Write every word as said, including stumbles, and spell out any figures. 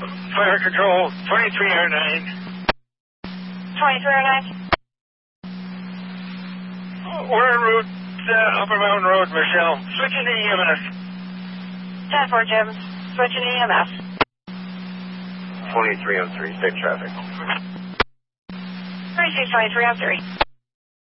Fire control, twenty-three oh nine. twenty-three oh nine. We're en route, uh, Upper Mountain Road, Michelle. Switching to E M S. ten four, Jim. Switching to E M S. twenty-three oh three, safe traffic. thirty-six twenty-three oh three.